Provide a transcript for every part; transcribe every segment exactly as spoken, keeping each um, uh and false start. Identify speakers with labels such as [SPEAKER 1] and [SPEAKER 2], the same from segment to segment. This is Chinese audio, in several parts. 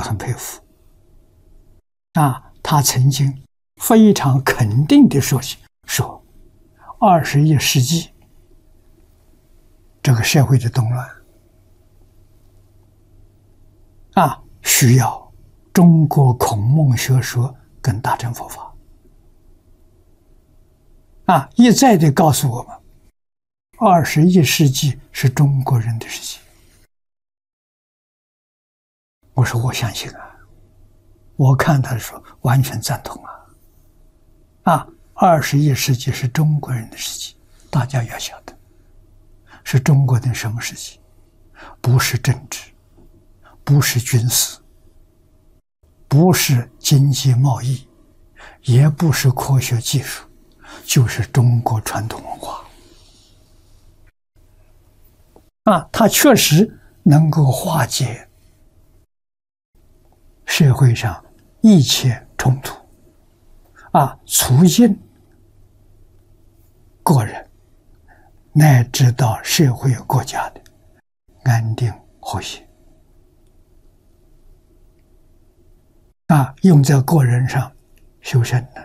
[SPEAKER 1] 很佩服啊，他曾经非常肯定地说说，二十一世纪这个社会的动乱啊，需要中国孔孟学说跟大乘佛法啊，一再地告诉我们，二十一世纪是中国人的世纪。我说我相信啊，我看他说完全赞同啊，啊，二十一世纪是中国人的世纪，大家要晓得，是中国的什么世纪？不是政治，不是军事，不是经济贸易，也不是科学技术，就是中国传统文化啊，它确实能够化解社会上一切冲突啊，促进个人乃至到社会国家的安定和谐啊，用在个人上修身呢，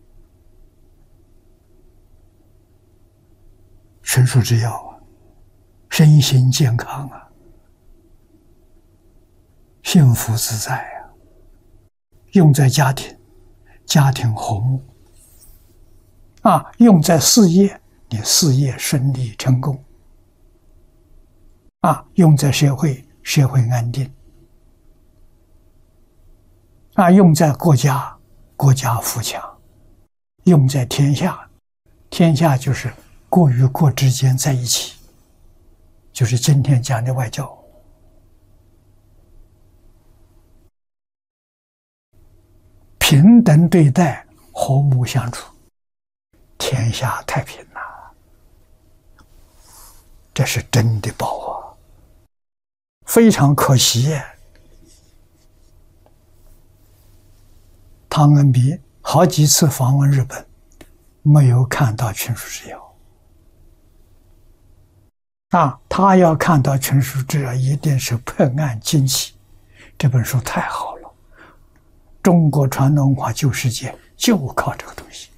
[SPEAKER 1] 纯属之要啊，身心健康啊，幸福自在啊，用在家庭，家庭和睦啊，用在事业，你事业顺利成功啊，用在社会，社会安定啊，用在国家，国家富强，用在天下，天下就是国与国之间在一起，就是今天讲的外交。平等对待，和睦相处，天下太平呐、啊！这是真的宝啊！非常可惜耶，汤恩比好几次访问日本，没有看到群书治要啊！他要看到群书治要，一定是破案惊奇。这本书太好了。中国传统文化旧世界就靠这个东西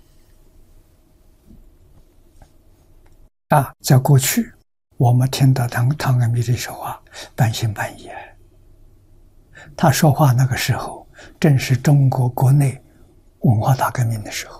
[SPEAKER 1] 啊！在过去，我们听到汤汤恩比的说话半信半疑。他说话那个时候，正是中国国内文化大革命的时候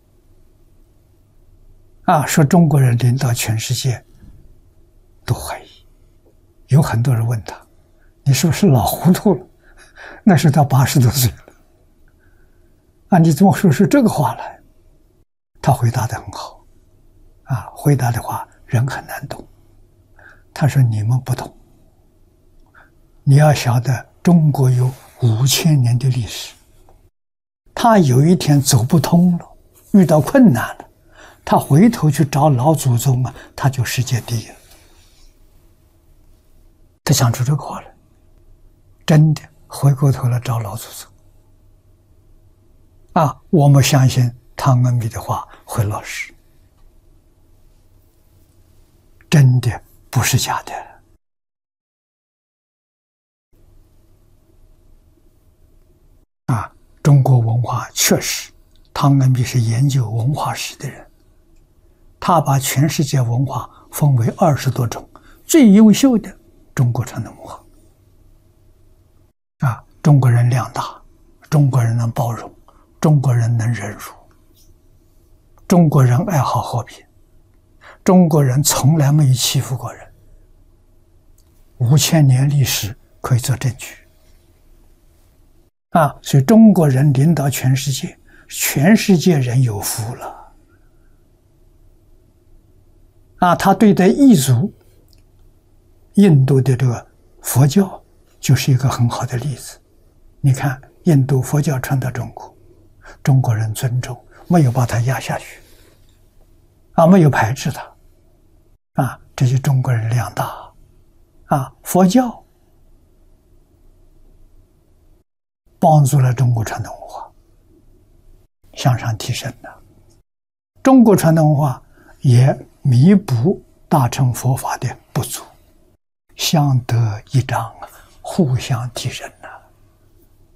[SPEAKER 1] 啊！说中国人领导全世界，都怀疑。有很多人问他：“你是不是老糊涂了？”那是他八十多岁了。啊，你怎么说出这个话来？他回答得很好，啊，回答的话人很难懂。他说：“你们不懂，你要晓得，中国有五千年的历史。他有一天走不通了，遇到困难了，他回头去找老祖宗啊，他就世界第一了。”他讲出这个话来，真的回过头来找老祖宗。啊，我们相信汤恩比的话会落实，真的不是假的。啊，中国文化确实，汤恩比是研究文化史的人，他把全世界文化分为二十多种最优秀的中国传统文化。啊，中国人量大，中国人能包容。中国人能忍辱，中国人爱好和平，中国人从来没有欺负过人，五千年历史可以做证据啊！所以中国人领导全世界，全世界人有福了啊！他对待异族，印度的这个佛教就是一个很好的例子。你看，印度佛教传到中国，中国人尊重，没有把它压下去，啊，没有排斥它，啊，这些中国人量大，啊，佛教帮助了中国传统文化向上提升的，中国传统文化也弥补大乘佛法的不足，相得益彰，互相提升。